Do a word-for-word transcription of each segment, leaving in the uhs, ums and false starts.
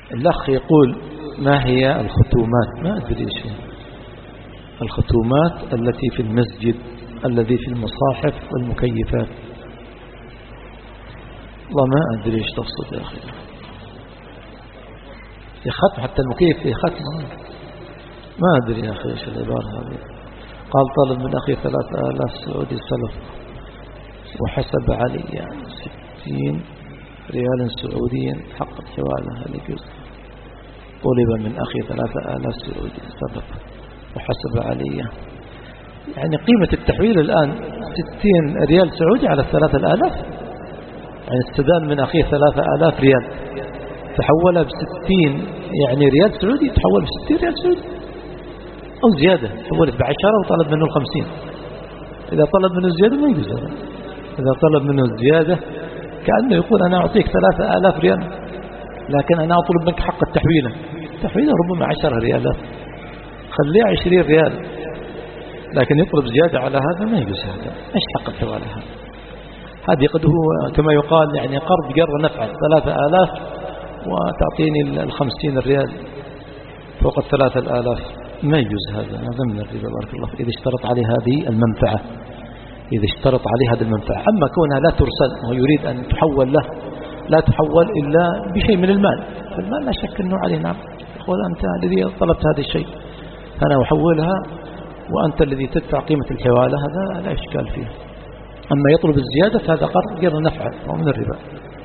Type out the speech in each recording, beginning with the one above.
الأخ يقول ما هي الختومات؟ ما أدري شيء. الختومات التي في المسجد الذي في المصاحف والمكيفات، والله ما أدري إيش تقصد يا أخي. يا ختم، حتى المكيف في ختم، ما أدري يا أخي إيش العبارة هذه. قال طلب من أخي ثلاثة آلاف سعودي سلف وحسب علي يعني ستين ريال سعوديا حق حواله، هل يجوز؟ طلب من أخي ثلاثة آلاف سعودي سلف وحسب علي، يعني قيمة التحويل الآن ستين ريال سعودي على الثلاثة الآلاف، يعني استدان من أخيه ثلاثة آلاف ريال تحولها بستين يعني ريال سعودي، تحول بستين ريال سعودي أو زيادة، تحولت بعشرة وطلب منه الخمسين. إذا طلب منه زيادة ما يجوز هذا. إذا طلب منه زيادة كأنه يقول أنا أعطيك ثلاثة آلاف ريال لكن أنا أطلب منك حق التحويلة، التحويلة ربما عشرة ريالات، خليه عشرين ريال، لكن يطلب زيادة على هذا ما يجوز. هذا إيش حق الحوالة هذا؟ هذه قد هو كما يقال يعني قرض جر نفع، ثلاثة آلاف وتعطيني الخمسين ريال فوق الثلاثة الآلاف، ما يجوز هذا. هذا من الربا بارك الله فيه، إذا اشترط عليه هذه المنفعة، إذا اشترط عليه هذه المنفعة. أما كونها لا ترسل ويريد أن تحول له، لا تحول إلا بشيء من المال، فالمال لا شك أنه عليه نعم، يقول أنت الذي طلبت هذا الشيء أنا أحولها وأنت الذي تدفع قيمة الحوالة، هذا لا إشكال فيه. أما يطلب الزيادة فهذا قرض غير نفعه ومن الربا.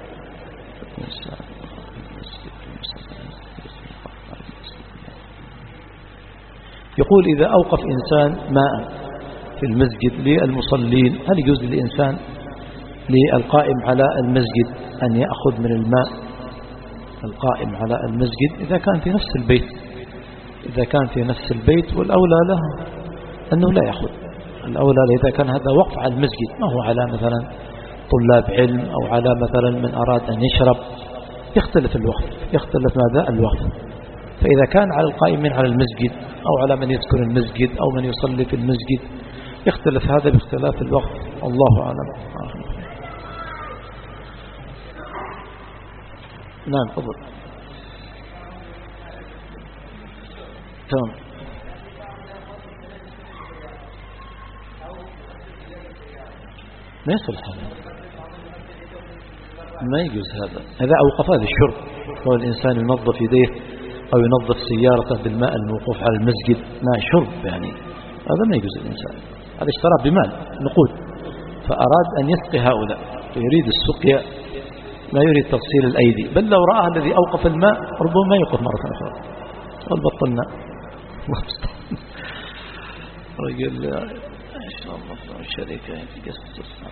يقول إذا أوقف إنسان ماء في المسجد للمصلين، هل يجوز للإنسان للقائم على المسجد أن يأخذ من الماء القائم على المسجد إذا كان في نفس البيت؟ إذا كان في نفس البيت والأولى له أنه لا يأخذ، الأولى له إذا كان هذا وقف على المسجد، ما هو على مثلا طلاب علم أو على مثلا من أراد أن يشرب، يختلف الوقف، يختلف ماذا الوقف. فإذا كان على القائمين على المسجد أو على من يذكر المسجد أو من يصلي في المسجد يختلف هذا باختلاف الوقت، الله أعلم. نعم تفضل. تمام. ما يصلح هذا، ما يجوز هذا. إذا أوقف هذا الشرب هو الإنسان ينظف يديه أو ينظف سيارته بالماء الموقوف على المسجد، ماء شرب يعني، هذا ما يجوز الإنسان، هذا اشتراه بمال نقود، فأراد أن يسقي هؤلاء ويريد السقيا، ما يريد تغسيل الأيدي، بل لو رأى الذي أوقف الماء ربما يوقف مرة أخرى والبطلنا رجل إن شاء الله الشركة